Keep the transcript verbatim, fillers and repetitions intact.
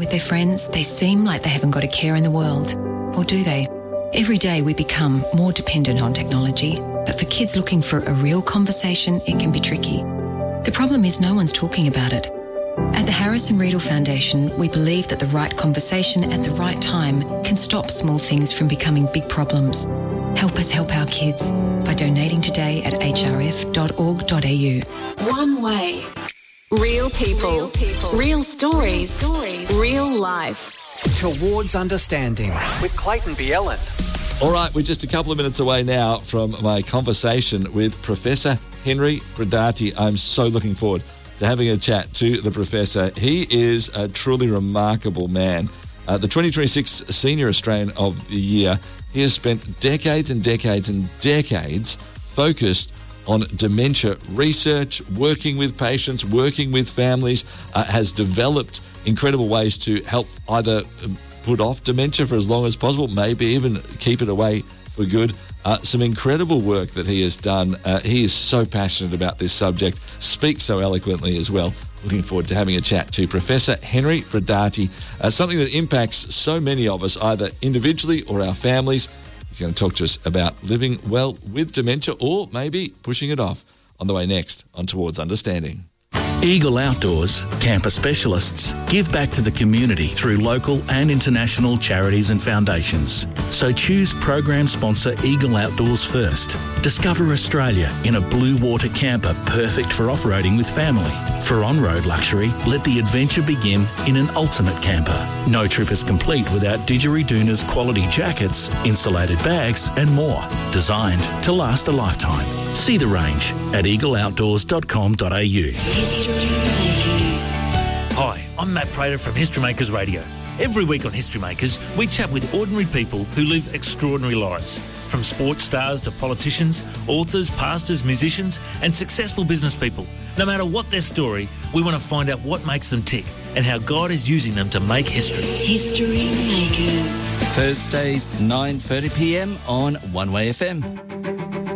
with their friends, they seem like they haven't got a care in the world. Or do they? Every day we become more dependent on technology, but for kids looking for a real conversation, it can be tricky. The problem is no one's talking about it. At the Harrison Riedel Foundation, we believe that the right conversation at the right time can stop small things from becoming big problems. Help us help our kids by donating today at h r f dot org dot a u. One Way. Real people. Real, people. Real stories. stories. Real life. Towards Understanding with Clayton Bielen. All right, we're just a couple of minutes away now from my conversation with Professor Henry Brodati. I'm so looking forward to having a chat to the Professor. He is a truly remarkable man. Uh, the twenty twenty-six Senior Australian of the Year. He has spent decades and decades and decades focused on dementia research, working with patients, working with families, uh, has developed incredible ways to help either put off dementia for as long as possible, maybe even keep it away for good. Uh, some incredible work that he has done. Uh, he is so passionate about this subject, speaks so eloquently as well. Looking forward to having a chat to Professor Henry Brodati, uh, something that impacts so many of us, either individually or our families. He's going to talk to us about living well with dementia or maybe pushing it off on the way next on Towards Understanding. Eagle Outdoors, camper specialists, give back to the community through local and international charities and foundations. So choose program sponsor Eagle Outdoors first. Discover Australia in a blue water camper perfect for off-roading with family. For on-road luxury, let the adventure begin in an ultimate camper. No trip is complete without Didgeridoon's quality jackets, insulated bags and more. Designed to last a lifetime. See the range at eagle outdoors dot com dot a u. Hi, I'm Matt Prater from History Makers Radio. Every week on History Makers, we chat with ordinary people who live extraordinary lives. From sports stars to politicians, authors, pastors, musicians, and successful business people. No matter what their story, we want to find out what makes them tick and how God is using them to make history. History Makers. Thursdays, nine thirty p m on One Way F M.